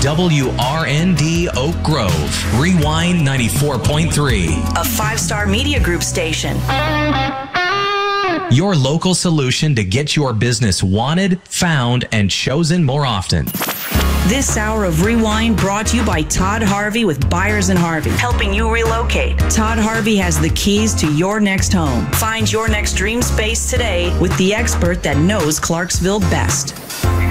WRND Oak Grove, Rewind 94.3. A 5-star media group station. Your local solution to get your business wanted, found, and chosen more often. This hour of Rewind brought to you by Todd Harvey with Byers & Harvey, helping you relocate. Todd Harvey has the keys to your next home. Find your next dream space today with the expert that knows Clarksville best.